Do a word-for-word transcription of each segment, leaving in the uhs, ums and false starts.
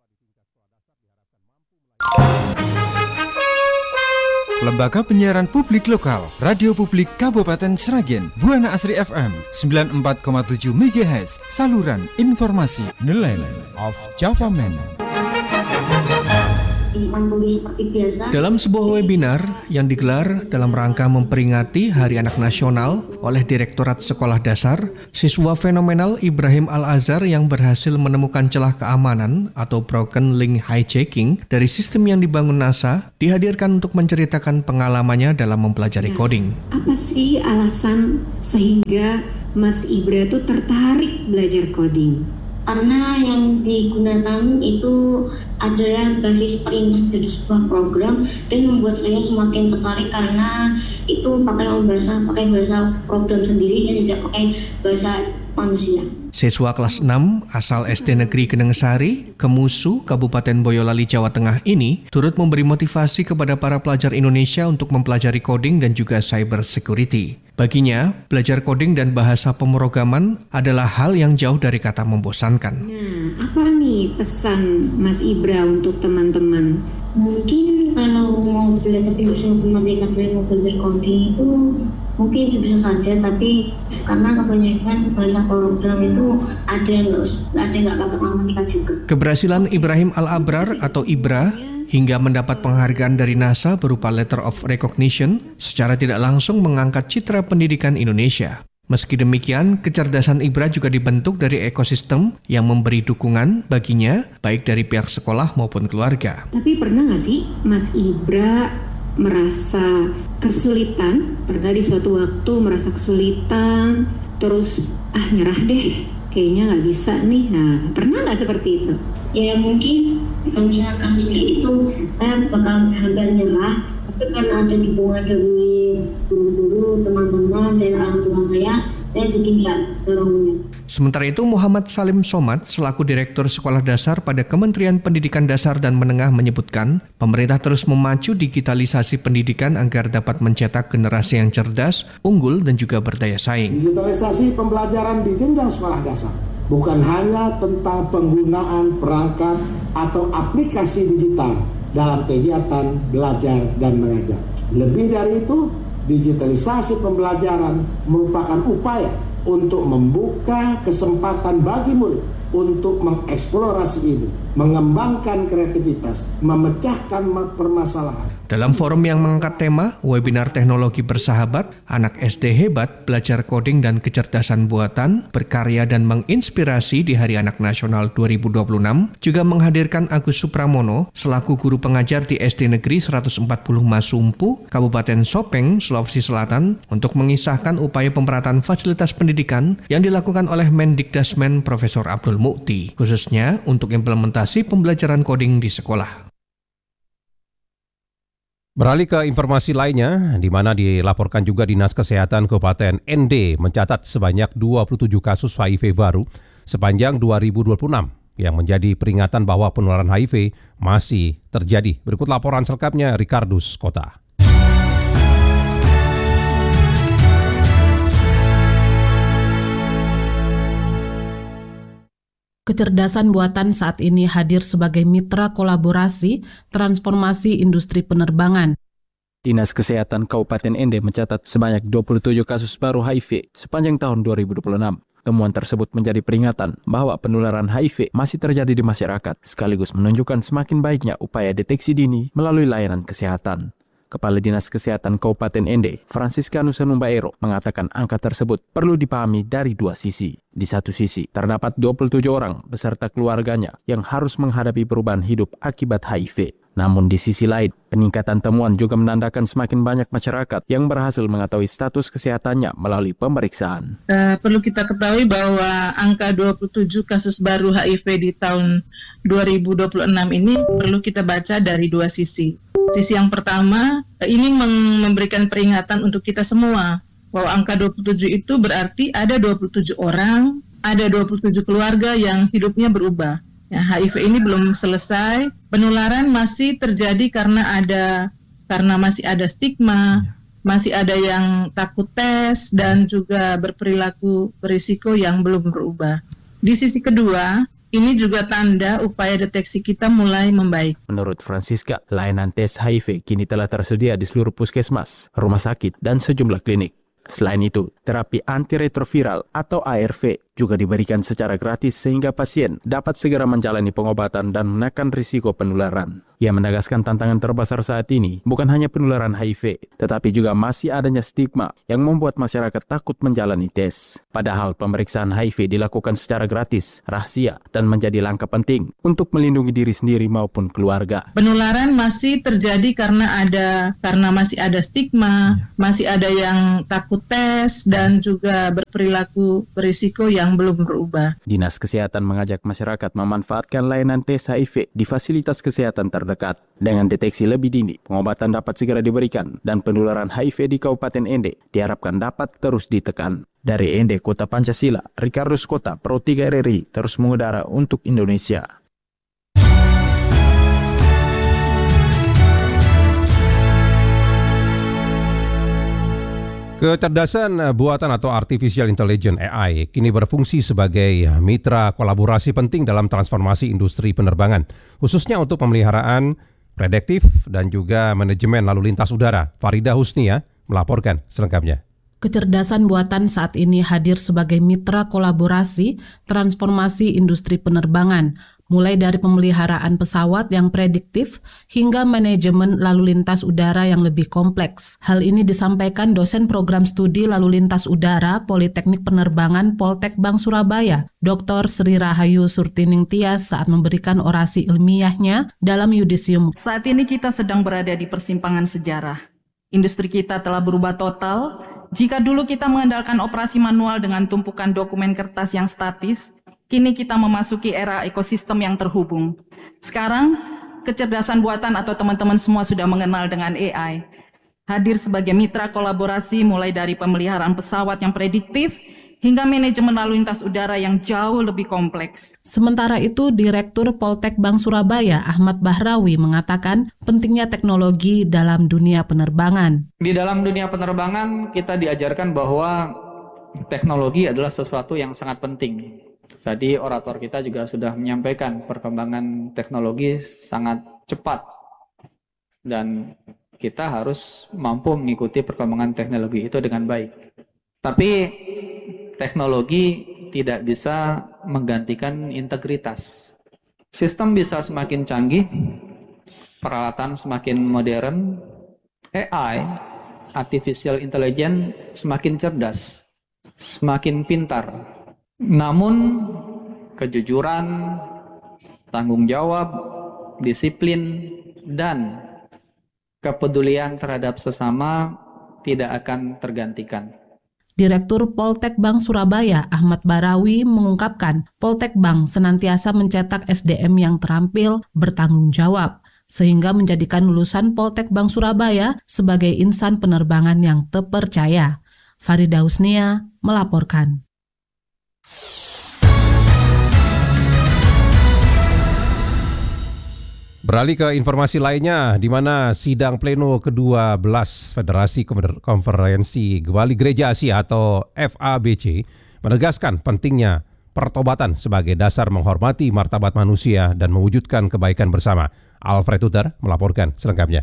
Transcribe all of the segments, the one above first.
Lembaga Penyiaran Publik Lokal, Radio Publik Kabupaten Sragen, Buana Asri F M sembilan puluh empat koma tujuh megahertz, saluran informasi nelayan of Java Man. Dalam sebuah webinar yang digelar dalam rangka memperingati Hari Anak Nasional oleh Direktorat Sekolah Dasar, siswa fenomenal Ibrahim Al-Azhar yang berhasil menemukan celah keamanan atau broken link hijacking dari sistem yang dibangun NASA dihadirkan untuk menceritakan pengalamannya dalam mempelajari coding. Apa sih alasan sehingga Mas Ibra itu tertarik belajar coding? Karena yang digunakan itu adalah basis perintah dari sebuah program dan membuat saya semakin tertarik karena itu pakai bahasa pakai bahasa program sendiri dan tidak pakai bahasa manusia. Siswa kelas enam asal S D Negeri Kenengesari, Kemusu, Kabupaten Boyolali, Jawa Tengah ini turut memberi motivasi kepada para pelajar Indonesia untuk mempelajari coding dan juga cyber security. Baginya, belajar coding dan bahasa pemrograman adalah hal yang jauh dari kata membosankan. Nah, apa nih pesan Mas Ibra untuk teman-teman? Mungkin kalau mau belajar bahasa matematika dan mau belajar coding itu mungkin bisa saja, tapi karena kebanyakan bahasa program itu ada yang nggak ada nggak pakai matematika juga. Keberhasilan Ibrahim Al-Abrar atau Ibra hingga mendapat penghargaan dari NASA berupa Letter of Recognition secara tidak langsung mengangkat citra pendidikan Indonesia. Meski demikian, kecerdasan Ibra juga dibentuk dari ekosistem yang memberi dukungan baginya, baik dari pihak sekolah maupun keluarga. Tapi pernah nggak sih Mas Ibra merasa kesulitan? Pernah di suatu waktu merasa kesulitan, terus ah nyerah deh, kayaknya nggak bisa nih. Nah, pernah nggak seperti itu? Ya mungkin kalau misalkan sulit itu saya bakal hampir nyerah, tapi karena ada dukungan dari guru-guru, teman-teman, dan orang tua saya, saya jadi nggak bangunnya. Sementara itu, Muhammad Salim Somad selaku Direktur Sekolah Dasar pada Kementerian Pendidikan Dasar dan Menengah menyebutkan, pemerintah terus memacu digitalisasi pendidikan agar dapat mencetak generasi yang cerdas, unggul, dan juga berdaya saing. Digitalisasi pembelajaran di jenjang sekolah dasar bukan hanya tentang penggunaan perangkat atau aplikasi digital dalam kegiatan belajar dan mengajar. Lebih dari itu, digitalisasi pembelajaran merupakan upaya untuk membuka kesempatan bagi murid untuk mengeksplorasi ide, mengembangkan kreativitas, memecahkan permasalahan. Dalam forum yang mengangkat tema webinar teknologi bersahabat, anak S D hebat, belajar coding dan kecerdasan buatan, berkarya dan menginspirasi di Hari Anak Nasional dua ribu dua puluh enam, juga menghadirkan Agus Supramono selaku guru pengajar di S D Negeri seratus empat puluh Masumpu, Kabupaten Sopeng, Sulawesi Selatan, untuk mengisahkan upaya pemerataan fasilitas pendidikan yang dilakukan oleh Mendikdasmen Profesor Abdul Mukti, khususnya untuk implementasi pembelajaran coding di sekolah. Beralih ke informasi lainnya, di mana dilaporkan juga Dinas Kesehatan Kabupaten N D mencatat sebanyak dua puluh tujuh kasus H I V baru sepanjang dua ribu dua puluh enam, yang menjadi peringatan bahwa penularan H I V masih terjadi. Berikut laporan selengkapnya Ricardus Kota. Kecerdasan buatan saat ini hadir sebagai mitra kolaborasi transformasi industri penerbangan. Dinas Kesehatan Kabupaten N D mencatat sebanyak dua puluh tujuh kasus baru H I V sepanjang tahun dua ribu dua puluh enam. Temuan tersebut menjadi peringatan bahwa penularan H I V masih terjadi di masyarakat, sekaligus menunjukkan semakin baiknya upaya deteksi dini melalui layanan kesehatan. Kepala Dinas Kesehatan Kabupaten N D, Franciscanus Numbaero, mengatakan angka tersebut perlu dipahami dari dua sisi. Di satu sisi, terdapat dua puluh tujuh orang beserta keluarganya yang harus menghadapi perubahan hidup akibat H I V. Namun di sisi lain, peningkatan temuan juga menandakan semakin banyak masyarakat yang berhasil mengetahui status kesehatannya melalui pemeriksaan. Uh, perlu kita ketahui bahwa angka dua puluh tujuh kasus baru H I V di tahun dua ribu dua puluh enam ini perlu kita baca dari dua sisi. Sisi yang pertama, ini memberikan peringatan untuk kita semua bahwa angka dua puluh tujuh itu berarti ada dua puluh tujuh orang, ada dua puluh tujuh keluarga yang hidupnya berubah. Ya, H I V ini belum selesai, penularan masih terjadi karena ada karena masih ada stigma, masih ada yang takut tes dan juga berperilaku berisiko yang belum berubah. Di sisi kedua, Ini juga tanda upaya deteksi kita mulai membaik. Menurut Francisca, layanan tes H I V kini telah tersedia di seluruh puskesmas, rumah sakit, dan sejumlah klinik. Selain itu, terapi antiretroviral atau A R V juga diberikan secara gratis sehingga pasien dapat segera menjalani pengobatan dan menekan risiko penularan. Ia menegaskan tantangan terbesar saat ini bukan hanya penularan H I V, tetapi juga masih adanya stigma yang membuat masyarakat takut menjalani tes. Padahal pemeriksaan H I V dilakukan secara gratis, rahasia, dan menjadi langkah penting untuk melindungi diri sendiri maupun keluarga. Penularan masih terjadi karena ada karena masih ada stigma, masih ada yang takut tes dan juga berperilaku berisiko yang belum berubah. Dinas Kesehatan mengajak masyarakat memanfaatkan layanan tes H I V di fasilitas kesehatan terdekat. Dengan deteksi lebih dini, pengobatan dapat segera diberikan dan penularan H I V di Kabupaten Ende diharapkan dapat terus ditekan. Dari Ende, Kota Pancasila, Ricardus Kota, Pro tiga R R I, terus mengudara untuk Indonesia. Kecerdasan buatan atau Artificial Intelligence A I kini berfungsi sebagai mitra kolaborasi penting dalam transformasi industri penerbangan, khususnya untuk pemeliharaan prediktif dan juga manajemen lalu lintas udara. Farida Husnia melaporkan selengkapnya. Kecerdasan buatan saat ini hadir sebagai mitra kolaborasi transformasi industri penerbangan, mulai dari pemeliharaan pesawat yang prediktif hingga manajemen lalu lintas udara yang lebih kompleks. Hal ini disampaikan dosen program studi lalu lintas udara Politeknik Penerbangan Poltek Bank Surabaya, Doktor Sri Rahayu Surtining Tias saat memberikan orasi ilmiahnya dalam yudisium. Saat ini kita sedang berada di persimpangan sejarah. Industri kita telah berubah total. Jika dulu kita mengandalkan operasi manual dengan tumpukan dokumen kertas yang statis, kini kita memasuki era ekosistem yang terhubung. Sekarang, kecerdasan buatan atau teman-teman semua sudah mengenal dengan A I. Hadir sebagai mitra kolaborasi mulai dari pemeliharaan pesawat yang prediktif hingga manajemen lalu lintas udara yang jauh lebih kompleks. Sementara itu, Direktur Poltek Bank Surabaya Ahmad Bahrawi mengatakan pentingnya teknologi dalam dunia penerbangan. Di dalam dunia penerbangan kita diajarkan bahwa teknologi adalah sesuatu yang sangat penting. Tadi orator kita juga sudah menyampaikan perkembangan teknologi sangat cepat dan kita harus mampu mengikuti perkembangan teknologi itu dengan baik. Tapi teknologi tidak bisa menggantikan integritas. Sistem bisa semakin canggih, peralatan semakin modern, A I, Artificial Intelligence, semakin cerdas, semakin pintar. Namun kejujuran, tanggung jawab, disiplin, dan kepedulian terhadap sesama tidak akan tergantikan. Direktur Poltek Bank Surabaya Ahmad Bahrawi mengungkapkan Poltek Bank senantiasa mencetak S D M yang terampil, bertanggung jawab, sehingga menjadikan lulusan Poltek Bank Surabaya sebagai insan penerbangan yang terpercaya. Farida Husnia melaporkan. Beralih ke informasi lainnya, di mana sidang pleno kedua belas Federasi Konferensi Wali Gereja Asia atau F A B C menegaskan pentingnya pertobatan sebagai dasar menghormati martabat manusia dan mewujudkan kebaikan bersama. Alfred Tuter melaporkan selengkapnya.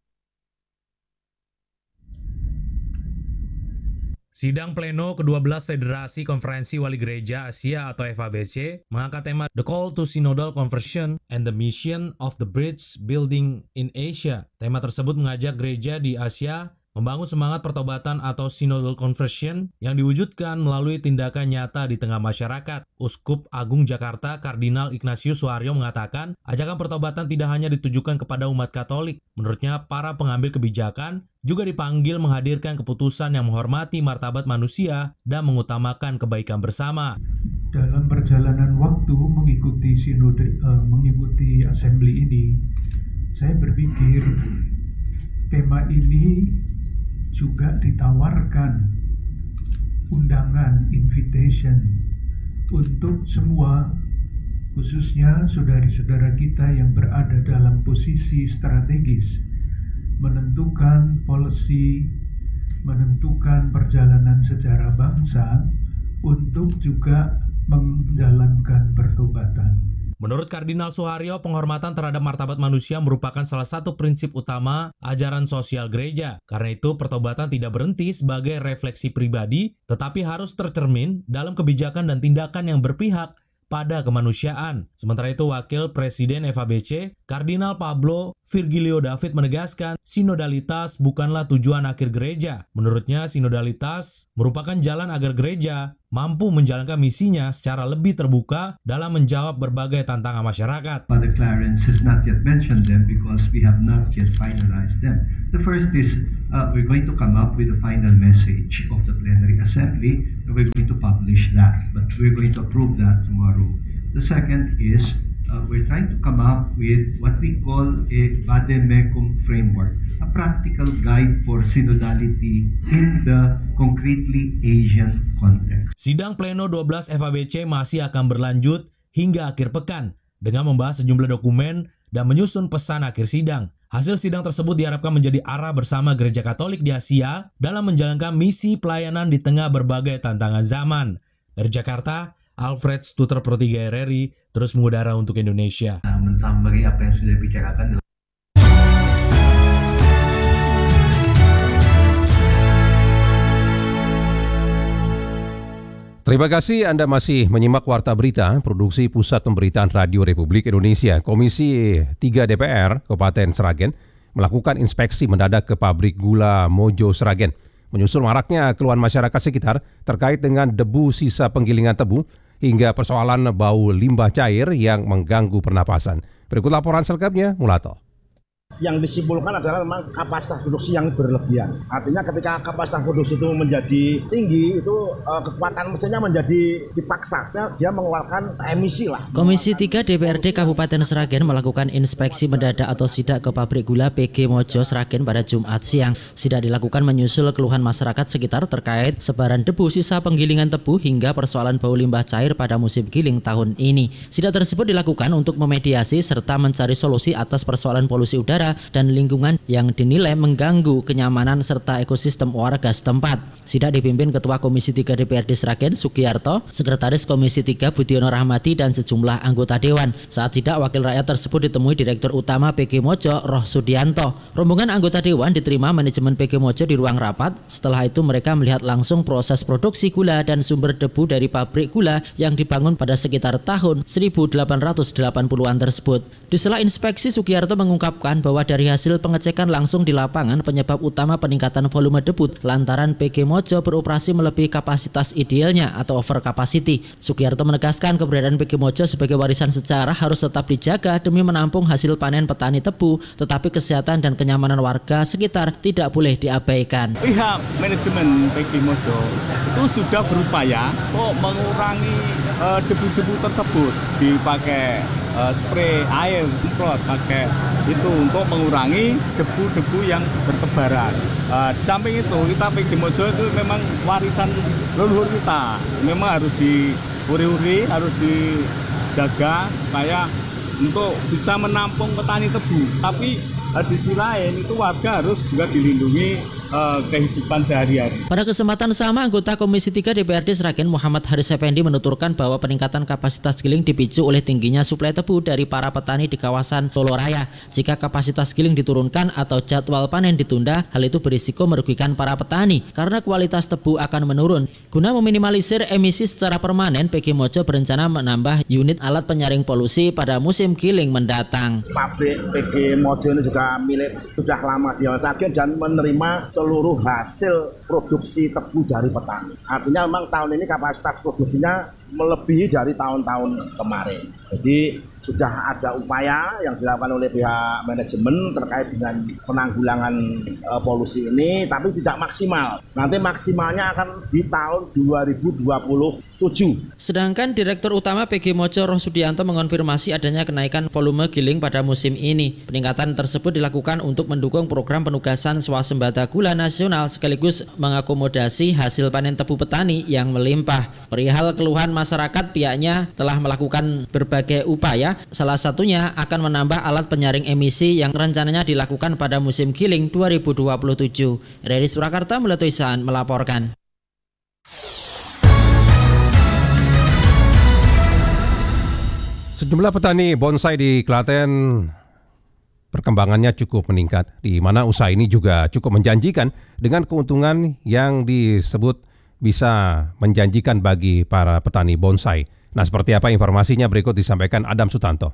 Sidang pleno kedua belas Federasi Konferensi Wali Gereja Asia atau F A B C mengangkat tema The Call to Synodal Conversion and the Mission of the Bridge Building in Asia. Tema tersebut mengajak gereja di Asia membangun semangat pertobatan atau synodal conversion yang diwujudkan melalui tindakan nyata di tengah masyarakat. Uskup Agung Jakarta Kardinal Ignatius Suharyo mengatakan, ajakan pertobatan tidak hanya ditujukan kepada umat Katolik. Menurutnya, para pengambil kebijakan juga dipanggil menghadirkan keputusan yang menghormati martabat manusia dan mengutamakan kebaikan bersama. Dalam perjalanan waktu mengikuti sinode, uh, mengikuti assembly ini, saya berpikir tema ini juga ditawarkan undangan, invitation untuk semua, khususnya saudara-saudara kita yang berada dalam posisi strategis, menentukan policy, menentukan perjalanan sejarah bangsa, untuk juga menjalankan pertobatan. Menurut Kardinal Suharyo, penghormatan terhadap martabat manusia merupakan salah satu prinsip utama ajaran sosial gereja. Karena itu, pertobatan tidak berhenti sebagai refleksi pribadi, tetapi harus tercermin dalam kebijakan dan tindakan yang berpihak pada kemanusiaan. Sementara itu, Wakil Presiden F A B C, Kardinal Pablo Virgilio David menegaskan, sinodalitas bukanlah tujuan akhir gereja. Menurutnya, sinodalitas merupakan jalan agar gereja mampu menjalankan misinya secara lebih terbuka dalam menjawab berbagai tantangan masyarakat. Father Clarence has not yet mentioned them because we have not yet finalized them. The first is uh, we're going to come up with a final message of the plenary assembly and we're going to publish that, but we're going to approve that tomorrow. The second is uh, we're trying to come up with what we call a Vademecum framework, a practical guide for synodality in the concretely Asian context. Sidang pleno dua belas F A B C masih akan berlanjut hingga akhir pekan dengan membahas sejumlah dokumen dan menyusun pesan akhir sidang. Hasil sidang tersebut diharapkan menjadi arah bersama Gereja Katolik di Asia dalam menjalankan misi pelayanan di tengah berbagai tantangan zaman. Dari Jakarta, Alfred Stuter Pro tiga R R I terus mengudara untuk Indonesia. Nah, mensummary apa yang sudah dibicarakan dalam Terima kasih Anda masih menyimak Warta Berita, produksi Pusat Pemberitaan Radio Republik Indonesia. Komisi tiga D P R Kabupaten Sragen melakukan inspeksi mendadak ke pabrik gula Mojo Sragen. Menyusul maraknya keluhan masyarakat sekitar terkait dengan debu sisa penggilingan tebu hingga persoalan bau limbah cair yang mengganggu pernapasan. Berikut laporan selengkapnya, Mulato. Yang disimpulkan adalah memang kapasitas produksi yang berlebihan. Artinya ketika kapasitas produksi itu menjadi tinggi, itu uh, kekuatan mesinnya menjadi dipaksa. Nah, dia mengeluarkan emisi lah. Komisi tiga D P R D Kabupaten Sragen melakukan inspeksi mendadak atau sidak ke pabrik gula P G Mojo Sragen pada Jumat siang. Sidak dilakukan menyusul keluhan masyarakat sekitar terkait sebaran debu sisa penggilingan tebu hingga persoalan bau limbah cair pada musim giling tahun ini. Sidak tersebut dilakukan untuk memediasi serta mencari solusi atas persoalan polusi udara dan lingkungan yang dinilai mengganggu kenyamanan serta ekosistem warga setempat. Sidak dipimpin Ketua Komisi tiga D P R D Sragen Sugiyarto, Sekretaris Komisi tiga Budiono Rahmati dan sejumlah anggota dewan. Saat sidak, wakil rakyat tersebut ditemui Direktur Utama P G Mojo Roh Sudianto. Rombongan anggota dewan diterima manajemen P G Mojo di ruang rapat. Setelah itu mereka melihat langsung proses produksi gula dan sumber debu dari pabrik gula yang dibangun pada sekitar tahun seribu delapan ratus delapan puluhan tersebut. Di sela inspeksi, Sugiyarto mengungkapkan bahwa dari hasil pengecekan langsung di lapangan, penyebab utama peningkatan volume debu lantaran P G Mojo beroperasi melebihi kapasitas idealnya atau over capacity. Sugiyarto menegaskan keberadaan P G Mojo sebagai warisan sejarah harus tetap dijaga demi menampung hasil panen petani tebu, tetapi kesehatan dan kenyamanan warga sekitar tidak boleh diabaikan. Pihak manajemen P G Mojo itu sudah berupaya untuk mengurangi uh, debu-debu tersebut, dipakai uh, spray air semprot pakai itu untuk mengurangi debu-debu yang bertebaran. Uh, di samping itu kita P G Mojo itu memang warisan leluhur kita, memang harus diuri-uri, harus dijaga supaya untuk bisa menampung petani tebu. Tapi uh, di sisi lain itu warga harus juga dilindungi Uh, kehidupan sehari-hari. Pada kesempatan sama, anggota Komisi tiga D P R D Sragen Muhammad Haris Effendi menuturkan bahwa peningkatan kapasitas giling dipicu oleh tingginya suplai tebu dari para petani di kawasan Solo Raya. Jika kapasitas giling diturunkan atau jadwal panen ditunda, hal itu berisiko merugikan para petani karena kualitas tebu akan menurun. Guna meminimalisir emisi secara permanen, P G Mojo berencana menambah unit alat penyaring polusi pada musim giling mendatang. Pabrik P G Mojo ini juga milik sudah lama di Sragen dan menerima seluruh hasil produksi tebu dari petani. Artinya memang tahun ini kapasitas produksinya melebihi dari tahun-tahun kemarin. Jadi sudah ada upaya yang dilakukan oleh pihak manajemen terkait dengan penanggulangan e, polusi ini, tapi tidak maksimal. Nanti maksimalnya akan di tahun dua ribu dua puluh tujuh. Sedangkan Direktur Utama P G Mojo Roh Sudianto mengonfirmasi adanya kenaikan volume giling pada musim ini. Peningkatan tersebut dilakukan untuk mendukung program penugasan swasembada gula nasional sekaligus mengakomodasi hasil panen tebu petani yang melimpah. Perihal keluhan masyarakat, pihaknya telah melakukan berbagai upaya, salah satunya akan menambah alat penyaring emisi yang rencananya dilakukan pada musim giling dua ribu dua puluh tujuh. Dari Surakarta, Mulatuisan melaporkan. Sejumlah petani bonsai di Klaten perkembangannya cukup meningkat, di mana usaha ini juga cukup menjanjikan dengan keuntungan yang disebut bisa menjanjikan bagi para petani bonsai. Nah, seperti apa informasinya berikut disampaikan Adam Sutanto.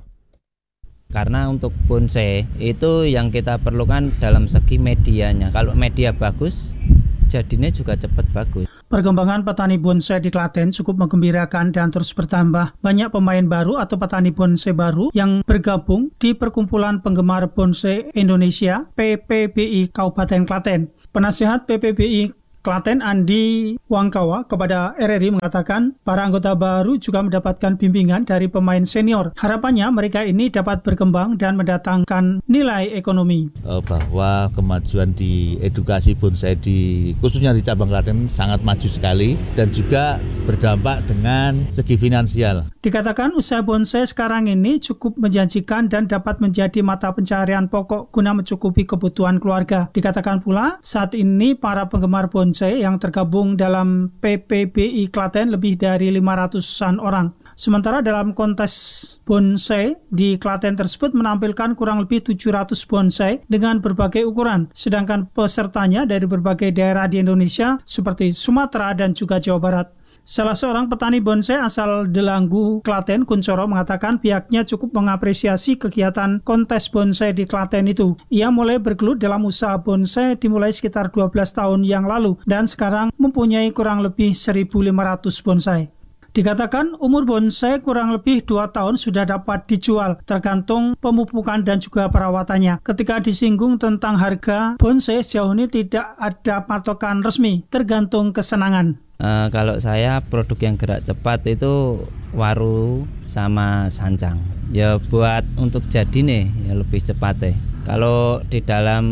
Karena untuk bonsai itu yang kita perlukan dalam segi medianya. Kalau media bagus, jadinya juga cepat bagus. Perkembangan petani bonsai di Klaten cukup menggembirakan dan terus bertambah. Banyak pemain baru atau petani bonsai baru yang bergabung di Perkumpulan Penggemar Bonsai Indonesia P P B I Kabupaten Klaten. Penasihat P P B I Klaten Andi Wangkawa kepada R R I mengatakan para anggota baru juga mendapatkan bimbingan dari pemain senior. Harapannya mereka ini dapat berkembang dan mendatangkan nilai ekonomi. Bahwa kemajuan di edukasi bonsai di khususnya di cabang Klaten sangat maju sekali dan juga berdampak dengan segi finansial. Dikatakan usaha bonsai sekarang ini cukup menjanjikan dan dapat menjadi mata pencaharian pokok guna mencukupi kebutuhan keluarga. Dikatakan pula saat ini para penggemar bonsai yang tergabung dalam P P B I Klaten lebih dari lima ratusan orang. Sementara dalam kontes bonsai di Klaten tersebut menampilkan kurang lebih tujuh ratus bonsai dengan berbagai ukuran. Sedangkan pesertanya dari berbagai daerah di Indonesia seperti Sumatera dan juga Jawa Barat. Salah seorang petani bonsai asal Delanggu, Klaten, Kuncoro, mengatakan pihaknya cukup mengapresiasi kegiatan kontes bonsai di Klaten itu. Ia mulai bergelut dalam usaha bonsai dimulai sekitar dua belas tahun yang lalu dan sekarang mempunyai kurang lebih seribu lima ratus bonsai. Dikatakan umur bonsai kurang lebih dua tahun sudah dapat dijual, tergantung pemupukan dan juga perawatannya. Ketika disinggung tentang harga bonsai, sejauh ini tidak ada patokan resmi, tergantung kesenangan. Uh, kalau saya produk yang gerak cepat itu waru sama sancang. Ya buat untuk jadi nih ya lebih cepat deh. Kalau di dalam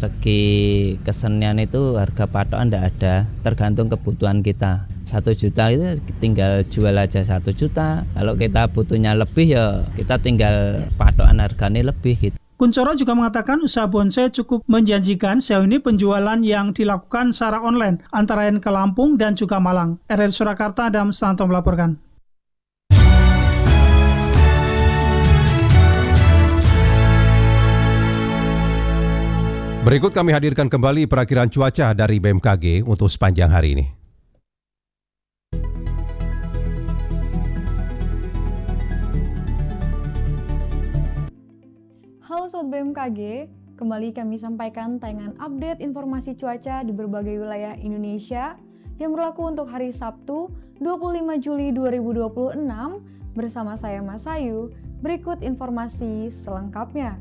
segi kesenian itu harga patokan tidak ada, tergantung kebutuhan kita. Satu juta itu tinggal jual aja satu juta. Kalau kita butuhnya lebih ya kita tinggal patokan harganya lebih gitu. Kuncoro juga mengatakan usaha bonsai cukup menjanjikan. Sejauh ini penjualan yang dilakukan secara online antara lain ke Lampung dan juga Malang. R R I Surakarta, Adam Sutanto melaporkan. Berikut kami hadirkan kembali perakiraan cuaca dari B M K G untuk sepanjang hari ini. Halo Sobat B M K G, kembali kami sampaikan tayangan update informasi cuaca di berbagai wilayah Indonesia yang berlaku untuk hari Sabtu dua puluh lima Juli dua ribu dua puluh enam bersama saya Mas Ayu. Berikut informasi selengkapnya.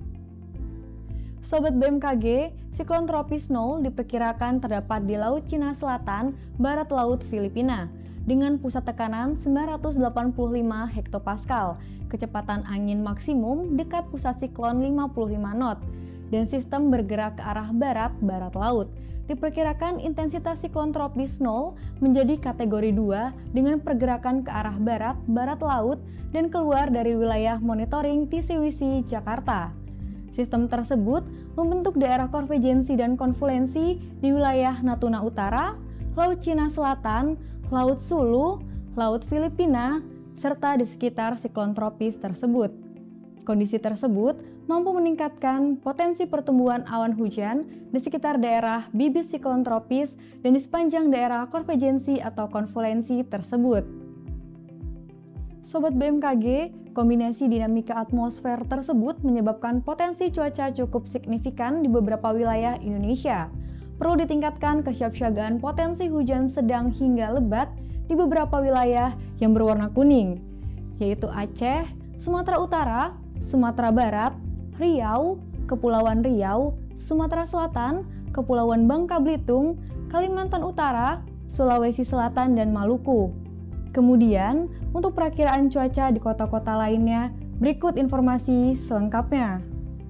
Sobat B M K G, siklon tropis nol diperkirakan terdapat di Laut Cina Selatan, barat Laut Filipina dengan pusat tekanan sembilan ratus delapan puluh lima hektopascal. Kecepatan angin maksimum dekat pusat siklon lima puluh lima knot, dan sistem bergerak ke arah barat-barat laut. Diperkirakan intensitas siklon tropis nol menjadi kategori dua dengan pergerakan ke arah barat-barat laut dan keluar dari wilayah monitoring T C W C Jakarta. Sistem tersebut membentuk daerah konvergensi dan konfluensi di wilayah Natuna Utara, Laut Cina Selatan, Laut Sulu, Laut Filipina, serta di sekitar siklon tropis tersebut. Kondisi tersebut mampu meningkatkan potensi pertumbuhan awan hujan di sekitar daerah bibit siklon tropis dan di sepanjang daerah konvergensi atau konfluensi tersebut. Sobat B M K G, kombinasi dinamika atmosfer tersebut menyebabkan potensi cuaca cukup signifikan di beberapa wilayah Indonesia. Perlu ditingkatkan kesiapsiagaan potensi hujan sedang hingga lebat di beberapa wilayah yang berwarna kuning, yaitu Aceh, Sumatera Utara, Sumatera Barat, Riau, Kepulauan Riau, Sumatera Selatan, Kepulauan Bangka Belitung, Kalimantan Utara, Sulawesi Selatan, dan Maluku. Kemudian, untuk perakiraan cuaca di kota-kota lainnya, berikut informasi selengkapnya.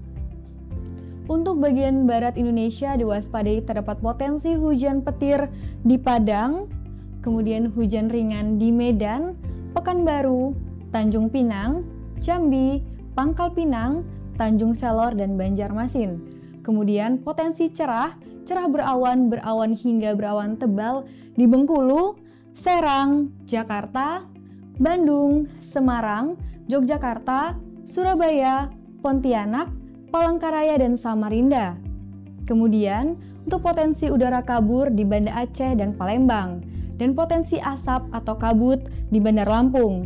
Untuk bagian barat Indonesia diwaspadai terdapat potensi hujan petir di Padang, kemudian hujan ringan di Medan, Pekanbaru, Tanjung Pinang, Jambi, Pangkal Pinang, Tanjung Selor, dan Banjarmasin. Kemudian potensi cerah, cerah berawan, berawan hingga berawan tebal di Bengkulu, Serang, Jakarta, Bandung, Semarang, Yogyakarta, Surabaya, Pontianak, Palangkaraya, dan Samarinda. Kemudian, untuk potensi udara kabur di Banda Aceh dan Palembang, dan potensi asap atau kabut di Bandar Lampung.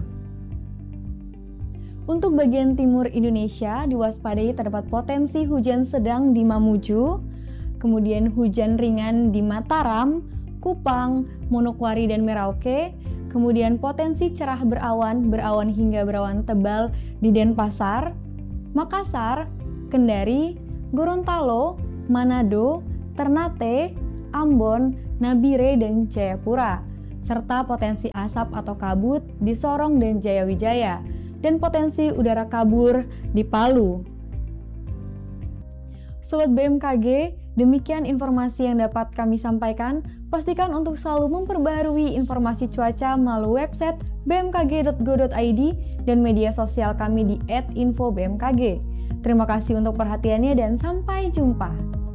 Untuk bagian timur Indonesia, diwaspadai terdapat potensi hujan sedang di Mamuju, kemudian hujan ringan di Mataram, Kupang, Manokwari, dan Merauke, kemudian potensi cerah berawan, berawan hingga berawan tebal di Denpasar, Makassar, Kendari, Gorontalo, Manado, Ternate, Ambon, Nabire, dan Jayapura, serta potensi asap atau kabut di Sorong dan Jayawijaya, dan potensi udara kabur di Palu. Sobat B M K G, demikian informasi yang dapat kami sampaikan. Pastikan untuk selalu memperbaharui informasi cuaca melalui website b m k g dot go dot i d dan media sosial kami di et info b m k g. Terima kasih untuk perhatiannya dan sampai jumpa.